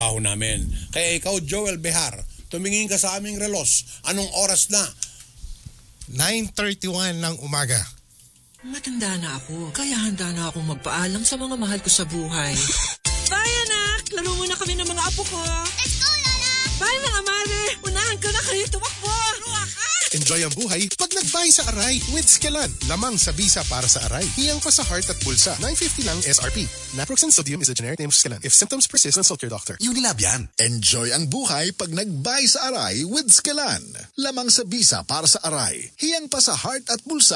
namin. Kaya ikaw, Joel Behar, tumingin ka sa aming relos. Anong oras na? 9:31 ng umaga. Matanda na ako, kaya handa na akong magpaalam sa mga mahal ko sa buhay. Bye, anak! Laro muna kami ng mga apo ko. Let's go, Lola! Bye, mga mare! Unahan ka na kayo tumakbo! Ruwa ka! Enjoy ang buhay pag nagbay sa Aray with Skilan. Lamang sa bisa para sa Aray. Hiyang pa sa heart at pulsa. $9.50 lang SRP. Naproxen sodium is a generic name of Skilan. If symptoms persist, consult your doctor. Unilab yan. Enjoy ang buhay pag nagbay sa Aray with Skilan. Lamang sa bisa para sa Aray. Hiyang pa sa heart at pulsa.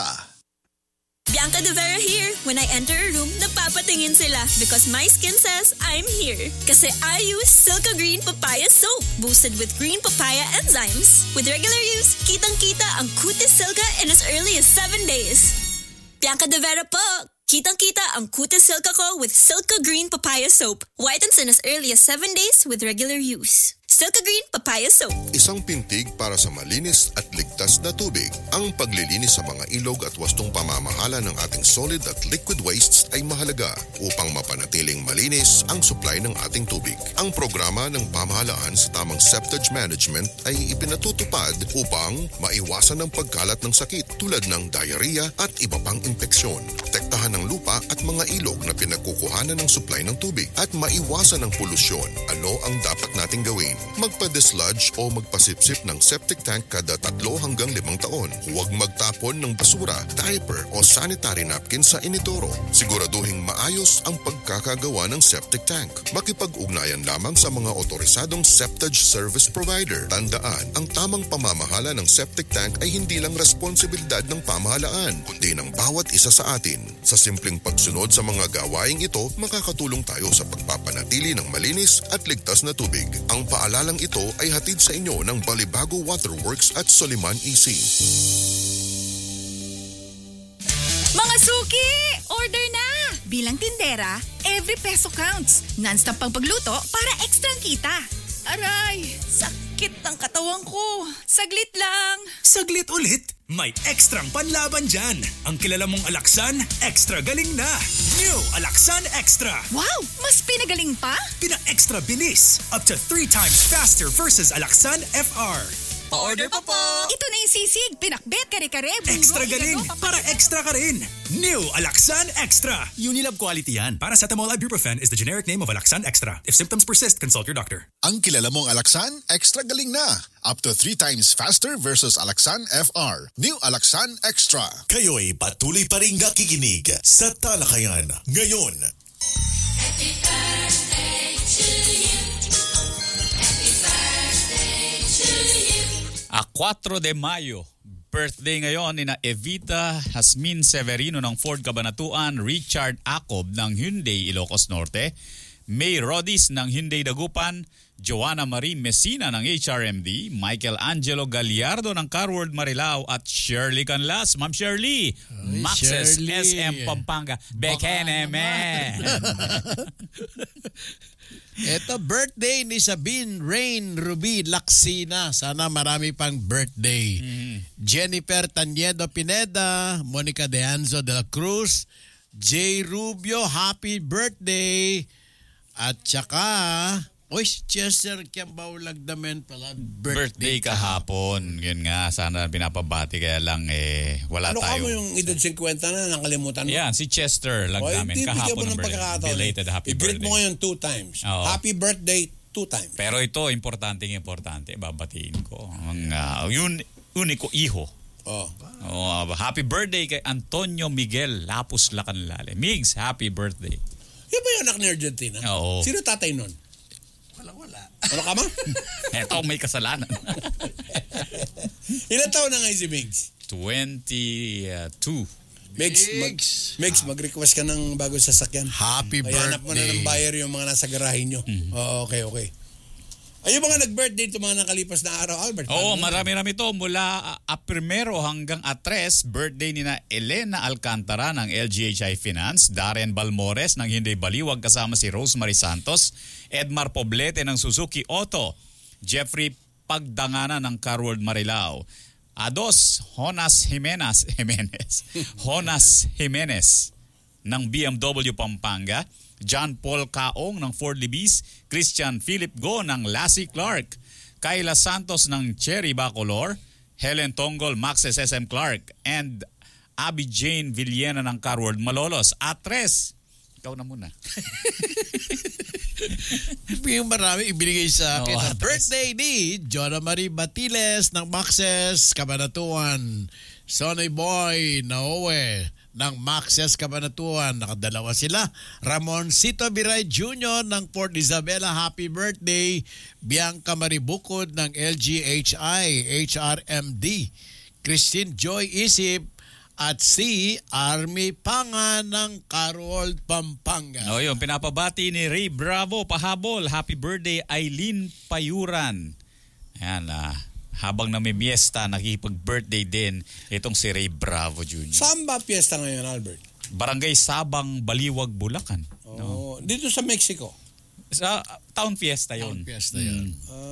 Bianca De Vera here. When I enter a room, napapatingin sila because my skin says I'm here. Kasi I use Silka Green Papaya Soap, boosted with green papaya enzymes. With regular use, kitang-kita ang Cutis Silka in as early as 7 days. Bianca De Vera po. Kitang-kita ang Cutis Silka ko with Silka Green Papaya Soap. Whitens in as early as 7 days with regular use. Silka Green Papaya Soap. Isang pintig para sa malinis at ligtas na tubig. Ang paglilinis sa mga ilog at wastong pamamahala ng ating solid at liquid wastes ay mahalaga upang mapanatiling malinis ang supply ng ating tubig. Ang programa ng pamahalaan sa tamang septage management ay ipinatutupad upang maiwasan ang pagkalat ng sakit tulad ng diarrhea at iba pang impeksyon. Protektahan ng lupa at mga ilog na pinagkukuhanan ng supply ng tubig at maiwasan ang polusyon. Ano ang dapat nating gawin? Magpa-dislodge o magpasipsip ng septic tank kada 3 hanggang 5 taon. Huwag magtapon ng basura, diaper o sanitary napkin sa inidoro. Siguraduhing maayos ang pagkakagawa ng septic tank. Makipag-ugnayan lamang sa mga otorisadong septage service provider. Tandaan, ang tamang pamamahala ng septic tank ay hindi lang responsibilidad ng pamahalaan, kundi ng bawat isa sa atin. Sa simpleng pagsunod sa mga gawaing ito, makakatulong tayo sa pagpapanatili ng malinis at ligtas na tubig. Ang paalalang ito ay hatid sa inyo ng Balibago Waterworks at Soliman EC. Mga suki! Order na! Bilang tindera, every peso counts. Non-stop pang pagluto para ekstrang kita. Aray! Sakit ng katawan ko. Saglit lang. Saglit ulit? May ekstrang panlaban dyan. Ang kilala mong Alaxan, extra galing na. New Alaxan Extra. Wow! Mas pinagaling pa? Pina-extra bilis. Up to 3 times faster versus Alaxan FR. Pa-order pa po! Ito na yung sisig. Pinakbet, kare-kare, buro, Extra galing. Para extra ka rin. New Alaxan Extra. Unilab quality yan. Paracetamol ibuprofen is the generic name of Alaxan Extra. If symptoms persist, consult your doctor. Ang kilala mong Alaxan, extra galing na. Up to 3 times faster versus Alaxan FR. New Alaxan Extra. Kayo'y patuloy pa rin nakikinig sa Talakayan ngayon. Happy birthday to you. Happy birthday to you. 4 de Mayo. Birthday ngayon ni na Evita Jasmine Severino ng Ford Cabanatuan, Richard Acob ng Hyundai Ilocos Norte, May Rodis ng Hyundai Dagupan, Joanna Marie Messina ng HRMD, Michael Angelo Gallardo ng Carworld Marilao at Shirley Canlas. Ma'am Shirley, Maxes Shirley. SM Pampanga, Bekeneme. Ito, birthday ni Sabine Rain Ruby Laksina. Sana marami pang birthday. Jennifer Tanyedo Pineda, Monica Deanzo de la Cruz, J. Rubio, happy birthday. At saka, Chester Kiambao Lagdamen pala. Birthday kahapon. Yun nga, sana pinapabati kaya lang wala Ano tayo. ka mo yung edad 50 na, nakalimutan mo? Yan, si Chester Lagdamen kahapon ng birthday. Belated happy I-greet birthday. mo ngayon 2 times. Oo. Happy birthday 2 times. Pero ito, importante, babatiin ko. Ang uniko iho. Happy birthday kay Antonio Miguel Lapus Lacanlale. Migs, happy birthday. Yan ba yung anak ni Argentina? Oo. Sino tatay nun? Wala. Ano ka ma? Eto, may kasalanan. Ilan taon na ngayon si Migs? 22. Migs, mag-request ka ng bagong sasakyan. Happy birthday. Hanap mo na ng buyer yung mga nasa garahe nyo. Okay. Ayun mga nag-birthday ito mga nakalipas na araw, Albert. Marami-rami to. Mula 1 hanggang 3, birthday ni na Elena Alcantara ng LGHI Finance, Darren Balmores ng Hyundai Baliwag kasama si Rosemary Santos, Edmar Poblete ng Suzuki Auto, Jeffrey Pagdangana ng Carworld Marilao, Jonas Jimenez ng BMW Pampanga, John Paul Kaong ng Ford Libis, Christian Philip Go ng Lassie Clark, Kayla Santos ng Cherry Bacolor, Helen Tonggol, Maxes SM Clark, and Abby Jane Villena ng Carward Malolos. Atres, ikaw na muna. Yung marami ibinigay sa akin. Oo, Birthday ni Jonah Marie Batiles ng Maxes Cabanatuan. Sonny Boy Naoe ng Maxes Cabanatuan. Nakadalawa sila. Ramoncito Biray Jr. ng Port Isabela. Happy birthday. Bianca Maribukod ng LGHI HRMD. Christine Joy Isip at si Army Panga ng Carroll, Pampanga. O yun, pinapabati ni Ray Bravo pahabol. Happy birthday Eileen Payuran. Ayan, habang namimiesta, nakikipag-birthday din itong si Ray Bravo Jr. Saan ba piyesta ngayon, Albert? Barangay Sabang, Baliwag, Bulacan. Oh, dito sa Mexico? Sa Town Fiesta yun. Fiesta yun.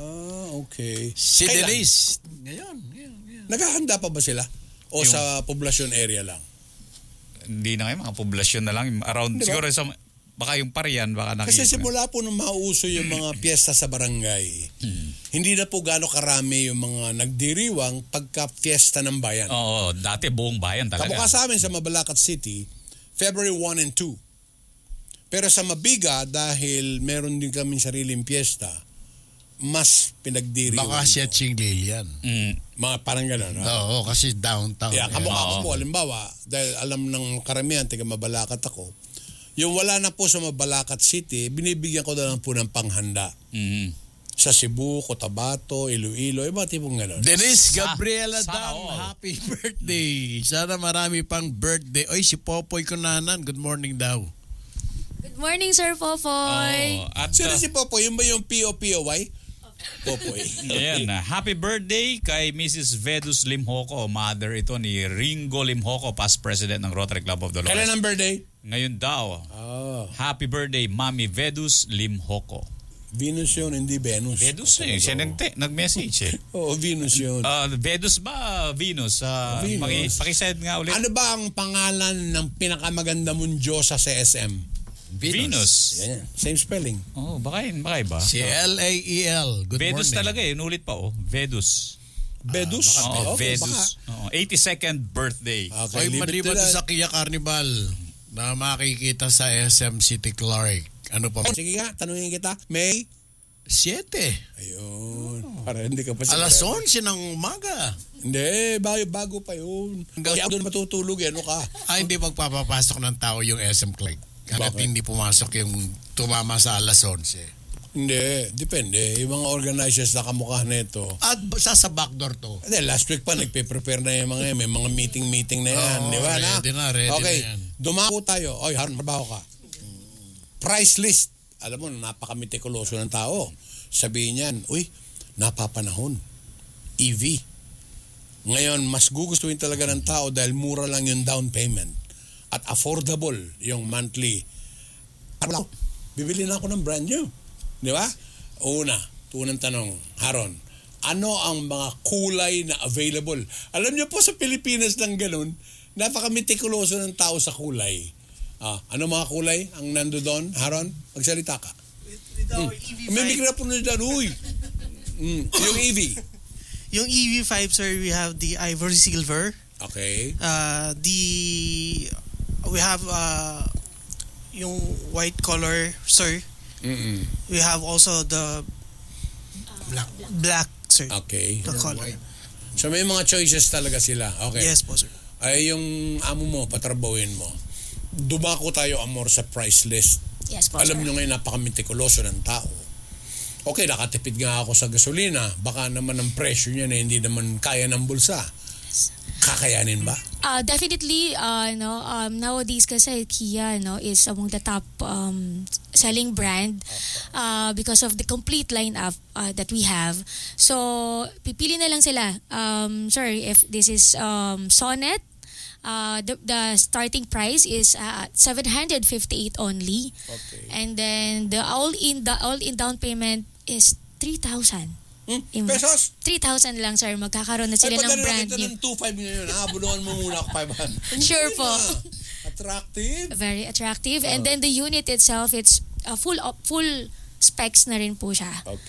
Okay. Si Kailan? Denise. Ngayon. Naghahanda pa ba sila? O Yung- sa poblasyon area lang? Hindi na ngayon, mga poblasyon na lang. Around, Di ba? siguro sa, baka yung Parian, baka Kasi nakikita. simula po nung mauso yung mga piyesta sa barangay, hindi na po gaano karami yung mga nagdiriwang pagka piyesta ng bayan. Oo, dati buong bayan talaga. Kamukha sa amin sa Mabalacat City, February 1 and 2. Pero sa Mabiga, dahil meron din kaming sariling piyesta, mas pinagdiriwang. Baka siya Ching Lilian. Mga parang gano'n. Oo, kasi downtown. Yeah, kamukha ko Oo. po, halimbawa, dahil alam ng karamihan, taga Mabalacat ako, yung wala na po sa Mabalacat City, binibigyan ko na lang po ng panghanda. Sa Cebu, Cotabato, Iloilo, iba tipong gano'n. Denise Gabriela Sana Dang, all. happy birthday. Sana marami pang birthday. Oy, si Popoy Kunanan, good morning daw. Good morning, Sir Popoy. At Sino si Popoy? Yung ba yung P-O-P-O-Y? Popoy. ayan, happy birthday kay Mrs. Vedus Limhoco. Mother ito ni Ringo Limhoco, past president ng Rotary Club of the Kailan Dolores. ang birthday? Ngayon daw. Oh. Happy birthday, Mami Vedus Limhoco. Venus yun, hindi Venus. Vedus eh. Siya nag-message eh. Oo, Venus yun. Vedus ba? Venus? Venus. Pakisend nga ulit. Ano ba ang pangalan ng pinakamaganda mong Diyosa sa SM? Venus. Yan. Same spelling. Oh, baka iba. Si L-A-E-L. Good Vedus morning. talaga eh. Inulit pa oh. Vedus. Vedus? Oo, Okay, Vedus. Oo, 82nd birthday. Okay, Oy, leave it maliban to that. sa Kia Carnival na makikita sa SM City Clark. Ano pa? Sige nga, tanungin kita. May? 7. Ayun. Para hindi ka pa Alas 11 ng umaga. Hindi, bago pa yun. Kaya doon matutulog eh. Ano ka? Ay, hindi magpapapasok ng tao yung SM Clark. Hanggat Bakit? hindi pumasok yung tumama sa alas 11. Hindi, depende. Yung mga organizers na kamukha nito. At sa backdoor to. Hindi, last week pa nagpe-prepare na yung mga may mga meeting na yan. Oo, Di ba? ready Okay, na yan. dumako tayo. Oy, Haron, trabaho ka. Price list. Alam mo, napaka-metikuloso ng tao. Sabihin yan, uy, napapanahon. EV. Ngayon, mas gugustuhin talaga ng tao dahil mura lang yung down payment. At affordable yung monthly. Ano? Bibili na ako ng brand new. Di ba? Unang tanong, Haron, ano ang mga kulay na available? Alam niyo po sa Pilipinas lang ganun, napaka-metikuloso ng tao sa kulay. Ano mga kulay ang nando doon? Haron, magsalita ka. May mikrofon na dyan, uy. Yung EV. Yung EV5, sir, we have the ivory silver. Okay. We have yung white color, sir. We have also the black, sir. Okay. The color. So may mga choices talaga sila. Okay. Yes po, sir. Ay yung amo mo, patrabawin mo. Dumako tayo, Amor, sa price list. Yes po, Alam sir. nyo ngayon, napaka-metikuloso ng tao. Okay, nakatipid nga ako sa gasolina. Baka naman ang presyo niya na hindi naman kaya ng bulsa. Kakayanin ba? Definitely, nowadays kasi Kia is among the top selling brand because of the complete lineup that we have. So, pipili na lang sila. Sir, if this is Sonnet, the starting price is 758 only. Okay. And then the all-in down payment is 3,000. Pesos? 3,000 lang, sir. Magkakaroon na sila ng brand Ay, new. ng 2.5 ngayon. Bulungan mo muna ako 500. Sure po. Attractive. Very attractive. And then the unit itself, it's full specs na rin po siya. Okay.